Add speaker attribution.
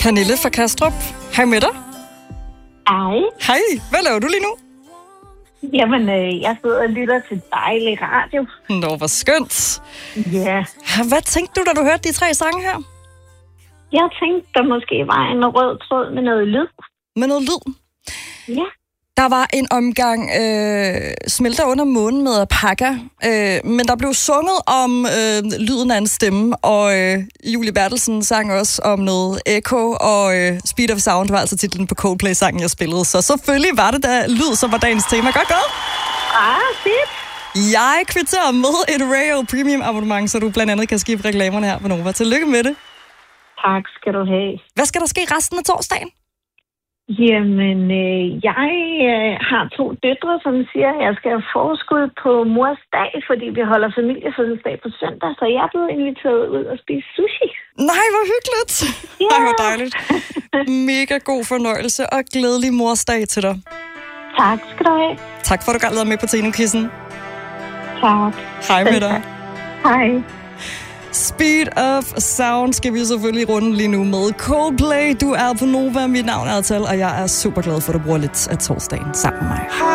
Speaker 1: Pernille fra Kastrup. Hej med dig.
Speaker 2: Hej.
Speaker 1: Hej. Hvad laver du lige nu?
Speaker 2: Jamen, jeg sidder og lytter til dejlig radio.
Speaker 1: Nå, hvor skønt.
Speaker 2: Ja.
Speaker 1: Hvad tænkte du, da du hørte de 3 sange her?
Speaker 2: Jeg tænkte, der måske var en rød tråd med noget lyd.
Speaker 1: Med noget lyd?
Speaker 2: Ja.
Speaker 1: Der var en omgang Smelter under månen med Alpaca, men der blev sunget om lyden af en stemme, og Julie Bertelsen sang også om noget Echo, og Speed of Sound var altså titlen på Coldplay-sangen, jeg spillede. Så selvfølgelig var det da lyd, som var dagens tema. Godt gået!
Speaker 2: Fedt!
Speaker 1: Jeg kvitterer med et Rayo Premium abonnement, så du blandt andet kan skippe reklamerne her på Nova. Tillykke med det.
Speaker 2: Tak skal du have.
Speaker 1: Hvad skal der ske resten af torsdagen?
Speaker 2: Jamen, jeg har 2 døtre, som siger, at jeg skal have forskud på mors dag, fordi vi holder familiefødselsdag på søndag, så jeg er blevet inviteret ud og spise sushi.
Speaker 1: Nej, hvor hyggeligt!
Speaker 2: Ja.
Speaker 1: Nej, hvor dejligt. Mega god fornøjelse og glædelig morsdag til dig.
Speaker 2: Tak skal du have.
Speaker 1: Tak for, at du gad være med på Teno-quizzen.
Speaker 2: Tak.
Speaker 1: Hej med dig.
Speaker 2: Hej.
Speaker 1: Speed of Sound skal vi selvfølgelig runde lige nu med Coldplay. Du er på Nova, mit navn er Tal, og jeg er super glad for, at du bruger lidt af torsdagen sammen med mig.